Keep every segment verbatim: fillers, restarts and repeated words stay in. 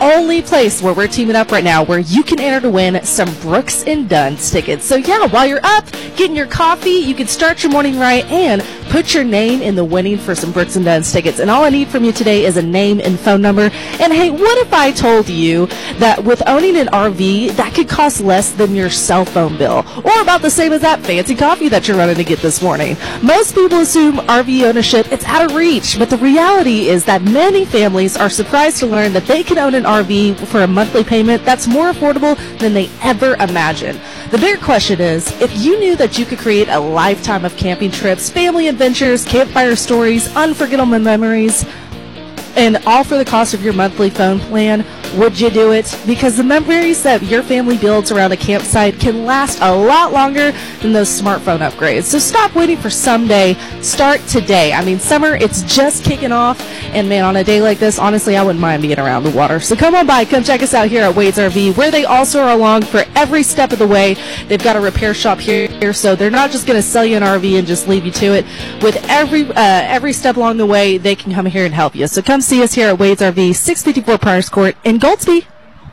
only place where we're teaming up right now where you can enter to win some Brooks and Dunn's tickets. So yeah, while you're up getting your coffee, you can start your morning right and put your name in the winning for some Brooks and Dunn's tickets. And all I need from you today is a name and phone number. And hey, what if I told you that with owning an R V, that could cost less than your cell phone bill, or about the same as that fancy coffee that you're running to get this morning? Most people assume R V ownership, it's out of reach, but the reality is that many families are surprised to learn that they can own an R V for a monthly payment that's more affordable than they ever imagined. The bigger question is, if you knew that you could create a lifetime of camping trips, family adventures, campfire stories, unforgettable memories, and all for the cost of your monthly phone plan, would you do it? Because the memories that your family builds around a campsite can last a lot longer than those smartphone upgrades. So stop waiting for someday. Start today. I mean, summer, it's just kicking off. And man, on a day like this, honestly, I wouldn't mind being around the water. So come on by. Come check us out here at Wade's R V, where they also are along for every step of the way. They've got a repair shop here, so they're not just going to sell you an R V and just leave you to it. With every uh, every step along the way, they can come here and help you. So come see us here at Wade's R V, six fifty-four Priors Court in Goldsby.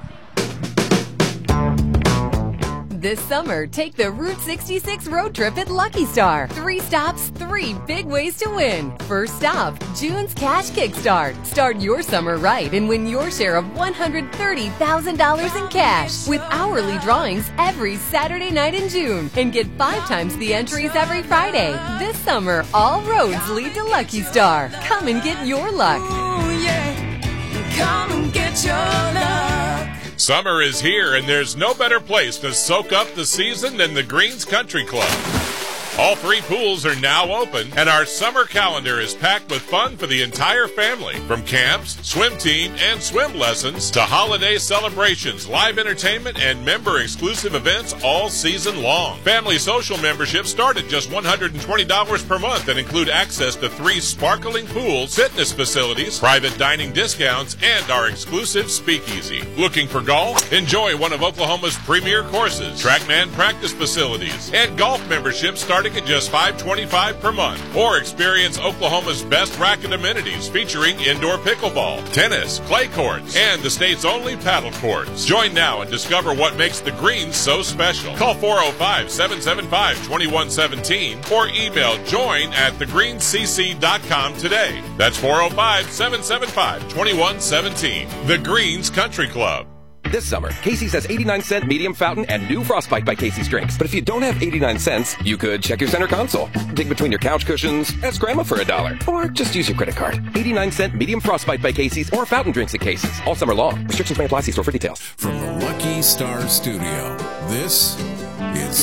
This summer, take the Route sixty-six road trip at Lucky Star. Three stops, three big ways to win. First stop, June's Cash Kickstart. Start your summer right and win your share of one hundred thirty thousand dollars in cash with hourly drawings every Saturday night in June. And get five times the entries every Friday. This summer, all roads lead to Lucky Star. Come and get your luck. Ooh, yeah. Come and get your luck. Summer is here, and there's no better place to soak up the season than the Greens Country Club. All three pools are now open, and our summer calendar is packed with fun for the entire family. From camps, swim team, and swim lessons to holiday celebrations, live entertainment, and member-exclusive events all season long. Family social memberships start at just one hundred twenty dollars per month and include access to three sparkling pools, fitness facilities, private dining discounts, and our exclusive speakeasy. Looking for golf? Enjoy one of Oklahoma's premier courses, TrackMan practice facilities, and golf memberships starting at just five hundred twenty-five dollars per month. Or experience Oklahoma's best racket amenities featuring indoor pickleball, tennis, clay courts, and the state's only paddle courts. Join now and discover what makes the Greens so special. Call four oh five, seven seven five, two one one seven or email join at the greens c c dot com today. That's four oh five, seven seven five, two one one seven. The Greens Country Club. This summer, Casey's has eighty-nine cent medium fountain and new Frostbite by Casey's drinks. But if you don't have eighty-nine cents, you could check your center console, dig between your couch cushions, ask Grandma for a dollar, or just use your credit card. eighty-nine cent medium Frostbite by Casey's or fountain drinks at Casey's all summer long. Restrictions may apply. See store for details. From the Lucky Star Studio, this is